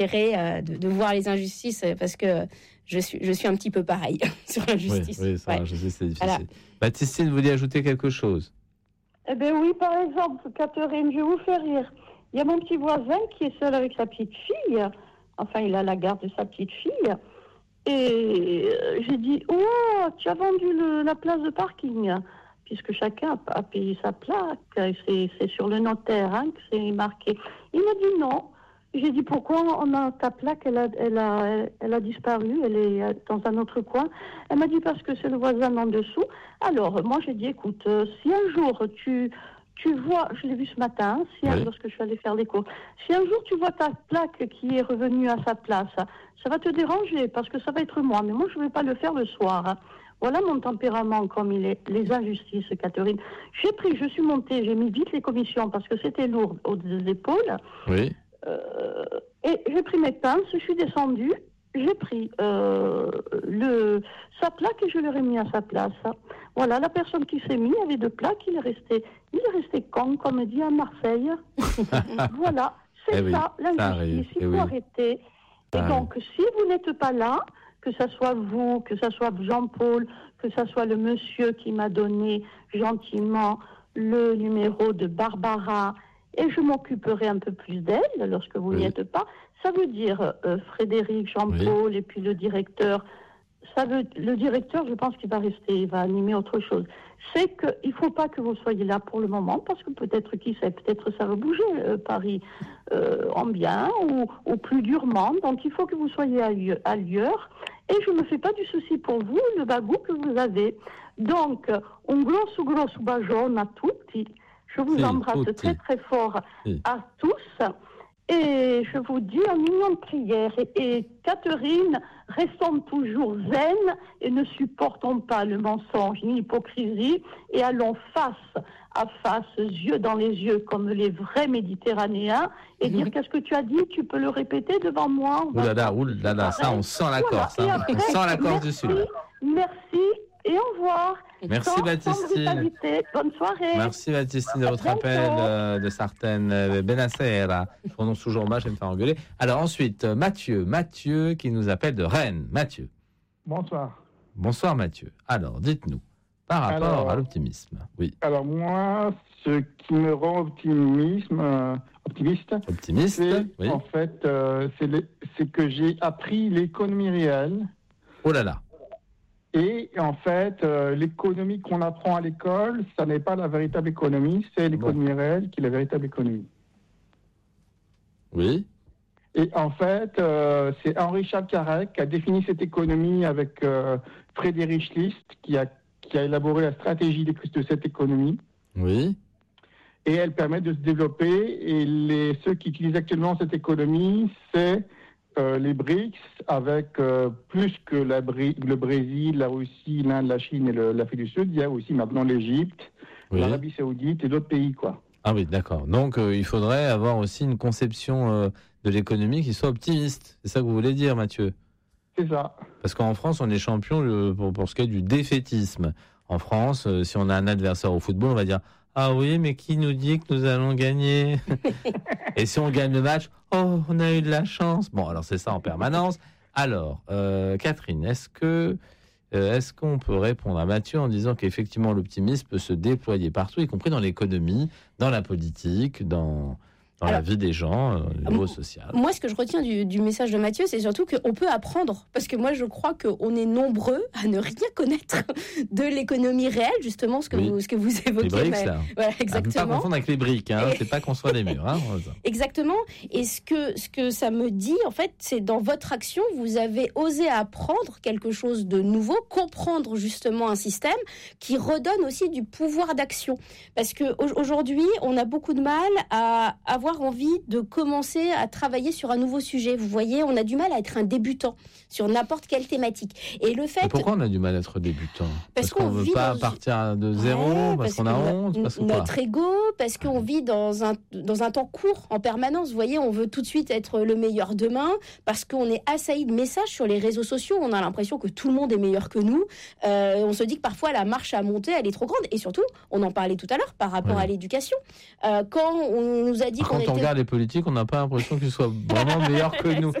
de voir les injustices parce que je suis un petit peu pareil sur la justice. Oui, ça, je sais, c'est difficile. Voilà. Baptistine, vous vouliez ajouter quelque chose? Eh bien oui, par exemple, Catherine, je vais vous faire rire. Il y a mon petit voisin qui est seul avec sa petite fille. Enfin, il a la garde de sa petite fille. Et j'ai dit, oh, tu as vendu la place de parking, puisque chacun a payé sa plaque. C'est sur le notaire que c'est marqué. Il m'a dit non. J'ai dit, pourquoi ta plaque, elle a disparu, elle est dans un autre coin. Elle m'a dit, parce que c'est le voisin en dessous. Alors, moi, j'ai dit, écoute, si un jour tu vois, je l'ai vu ce matin, lorsque je suis allée faire les cours, si un jour tu vois ta plaque qui est revenue à sa place, ça va te déranger, parce que ça va être moi. Mais moi, je ne vais pas le faire le soir. Voilà mon tempérament, comme il est. Les injustices, Catherine. Je suis montée, j'ai mis vite les commissions, parce que c'était lourd aux épaules. Oui. Et j'ai pris mes pinces, je suis descendue, j'ai pris sa plaque et je l'ai remis à sa place. Voilà, la personne qui s'est mise avait 2 plaques, il est resté con, comme on dit à Marseille. Voilà, c'est ça, l'injustice, il faut arrêter. Et donc, si vous n'êtes pas là, que ça soit vous, que ça soit Jean-Paul, que ça soit le monsieur qui m'a donné gentiment le numéro de Barbara, et je m'occuperai un peu plus d'elle lorsque vous n'y êtes pas. Ça veut dire Frédéric, Jean-Paul et puis le directeur. Le directeur, je pense qu'il va rester, il va animer autre chose. C'est qu'il ne faut pas que vous soyez là pour le moment, parce que peut-être, qui sait, peut-être ça va bouger, Paris, en bien ou plus durement. Donc il faut que vous soyez ailleurs. Et je ne me fais pas du souci pour vous, le bagou que vous avez. Donc, un grosso bacione a tutti. Je vous embrasse très très fort à tous et je vous dis un million de prières. Et Catherine, restons toujours zen et ne supportons pas le mensonge ni l'hypocrisie et allons face à face, yeux dans les yeux comme les vrais Méditerranéens et dire qu'est-ce que tu as dit, tu peux le répéter devant moi. Oulala, ça on sent la Corse, on sent la Corse du Sud. Merci. Et au revoir. Merci Baptistine. Bonne soirée. Merci Baptistine de votre appel de Sartène Benasser. Je prononce toujours mal, je vais me faire engueuler. Alors ensuite, Mathieu qui nous appelle de Rennes. Mathieu. Bonsoir. Bonsoir Mathieu. Alors, dites-nous, par rapport à l'optimisme. Oui. Alors moi, ce qui me rend optimiste, c'est oui. En fait, c'est que j'ai appris l'économie réelle. Oh là là. Et en fait, l'économie qu'on apprend à l'école, ça n'est pas la véritable économie, c'est l'économie réelle qui est la véritable économie. Oui. Et en fait, c'est Henri-Charles Carrec qui a défini cette économie avec Frédéric List, qui a élaboré la stratégie de cette économie. Oui. Et elle permet de se développer. Et ceux qui utilisent actuellement cette économie, c'est les BRICS, avec plus que le Brésil, la Russie, l'Inde, la Chine et l'Afrique du Sud, il y a aussi maintenant l'Égypte, l'Arabie Saoudite et d'autres pays, quoi. Ah oui, d'accord. Donc il faudrait avoir aussi une conception de l'économie qui soit optimiste. C'est ça que vous voulez dire, Mathieu? C'est ça. Parce qu'en France, on est champion pour ce qui est du défaitisme. En France, si on a un adversaire au football, on va dire « Ah oui, mais qui nous dit que nous allons gagner ?» Et si on gagne le match, « Oh, on a eu de la chance !» Bon, alors c'est ça en permanence. Alors, Catherine, est-ce qu'on peut répondre à Mathieu en disant qu'effectivement l'optimisme peut se déployer partout, y compris dans l'économie, dans la politique, dans la vie des gens, au niveau social? Moi, ce que je retiens du message de Mathieu, c'est surtout qu'on peut apprendre. Parce que moi, je crois qu'on est nombreux à ne rien connaître de l'économie réelle, justement, ce que vous évoquez. Les briques, là. Voilà, exactement. À ne pas confondre avec les briques, hein. C'est pas construire des murs. Hein. Exactement. Et ce que ça me dit, en fait, c'est dans votre action, vous avez osé apprendre quelque chose de nouveau, comprendre justement un système qui redonne aussi du pouvoir d'action. Parce qu'aujourd'hui, on a beaucoup de mal à avoir envie de commencer à travailler sur un nouveau sujet. Vous voyez, on a du mal à être un débutant sur n'importe quelle thématique. Et le fait... Mais pourquoi on a du mal à être débutant? Parce qu'on ne veut pas partir de zéro, parce qu'on a honte, parce que notre ego, parce qu'on vit dans un temps court en permanence. Vous voyez, on veut tout de suite être le meilleur demain, parce qu'on est assailli de messages sur les réseaux sociaux. On a l'impression que tout le monde est meilleur que nous. On se dit que parfois la marche à monter, elle est trop grande. Et surtout, on en parlait tout à l'heure par rapport à l'éducation. Quand on nous a dit qu'on quand on regarde les politiques, on n'a pas l'impression qu'ils soient vraiment meilleurs que nous.